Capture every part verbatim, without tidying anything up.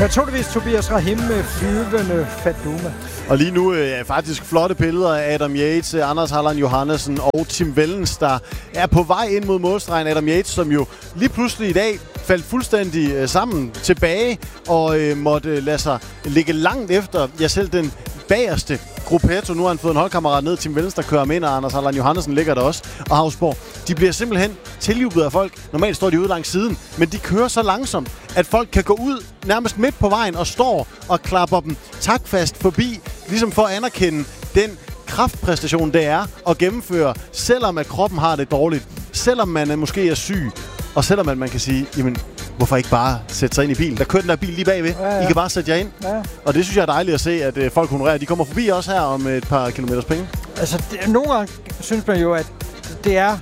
Naturligvis Tobias Rahim med Flyvende Faduma. Og lige nu er øh, faktisk flotte billeder af Adam Yates, Anders Halland Johannessen og Tim Wellens, der er på vej ind mod målstregen. Adam Yates, som jo lige pludselig i dag faldt fuldstændig øh, sammen tilbage og øh, måtte øh, lade sig ligge langt efter. Jeg selv den bagerste Gruppetto. Nu har han fået en holdkammerat ned, Tim Wellens, der kører med ind, og Anders Halland Johannessen ligger der også. Og Havsborg, de bliver simpelthen tiljublet af folk. Normalt står de ude langs siden, men de kører så langsomt, at folk kan gå ud nærmest midt på vejen og står og klapper dem takfast forbi, ligesom for at anerkende den kraftpræstation, det er at gennemføre, selvom at kroppen har det dårligt, selvom man er, måske er syg, og selvom at man kan sige, jamen, hvorfor ikke bare sætte sig ind i bilen? Der kører den der bil lige bagved. Ja, ja. I kan bare sætte jer ind. Ja. Og det synes jeg er dejligt at se, at øh, folk honorerer. De kommer forbi også her om et par kilometers penge. Altså, det, nogle gange synes man jo, at det er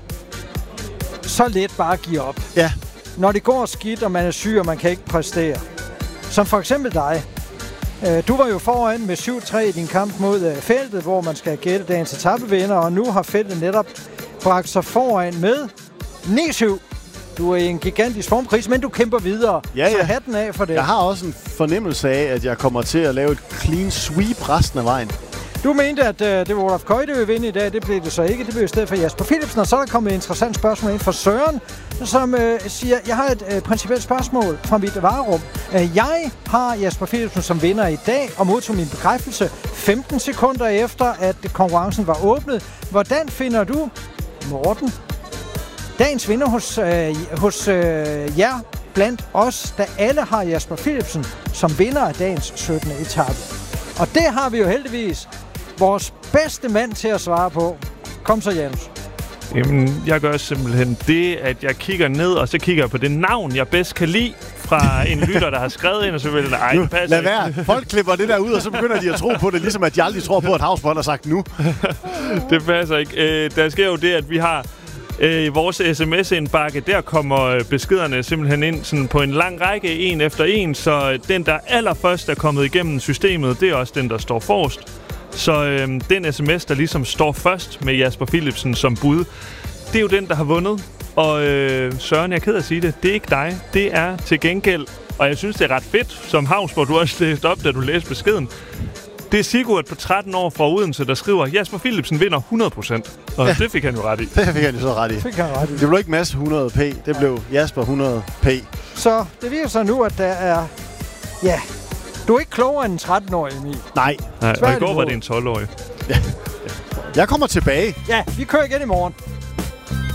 så let bare at give op. Ja. Når det går skidt, og man er syg, og man kan ikke præstere. Som for eksempel dig. Øh, du var jo foran med syv tre i din kamp mod øh, feltet, hvor man skal gætte dagens etapevinder, og nu har feltet netop bragt sig foran med ni syv. Du er i en gigantisk formkrise, men du kæmper videre. Ja, ja. Så hatten af for det. Jeg har også en fornemmelse af, at jeg kommer til at lave et clean sweep resten af vejen. Du mente, at uh, det var Olaf Køj, der ville vinde i dag. Det blev det så ikke. Det blev i stedet for Jasper Philipsen. Og så er der kommet et interessant spørgsmål ind fra Søren, som uh, siger, jeg har et uh, principielt spørgsmål fra mit varerum. Uh, jeg har Jasper Philipsen som vinder i dag, og modtog min bekræftelse femten sekunder efter, at konkurrencen var åbnet. Hvordan finder du, Morten, dagens vinder hos, øh, hos øh, jer blandt os, da alle har Jasper Philipsen som vinder af dagens syttende etape? Og det har vi jo heldigvis vores bedste mand til at svare på. Kom så, Janus. Jamen, jeg gør simpelthen det, at jeg kigger ned, og så kigger jeg på det navn, jeg bedst kan lide, fra en lytter, der har skrevet ind, og så vil jeg, ej, det passer lad være. Folk klipper det der ud, og så begynder de at tro på det, ligesom at de aldrig tror på, at Havsborg har sagt nu. Det passer ikke. Øh, der sker jo det, at vi har i øh, vores sms-indbakke, der kommer beskederne simpelthen ind sådan på en lang række, en efter en, så den, der allerførst er kommet igennem systemet, det er også den, der står forrest. Så øh, den sms, der ligesom står først med Jasper Philipsen som bud, det er jo den, der har vundet. Og øh, Søren, jeg er ked af at sige det, det er ikke dig, det er til gengæld, og jeg synes, det er ret fedt, som Havsborg, du også læste op, da du læste beskeden. Det er Sigurd på tretten år fra Odense, der skriver, Jasper Philipsen vinder hundrede procent. Og ja, det fik han jo ret i. Det fik han jo så ret i. Fik han ret i. Det blev ikke Mads hundrede p, det blev Jasper hundrede p. Så det viser sig nu, at der er... Ja, du er ikke klogere end en tretten-årig, Emil. Nej. Nej, og i går var det en tolv-årig. Ja. Jeg kommer tilbage. Ja, vi kører igen i morgen.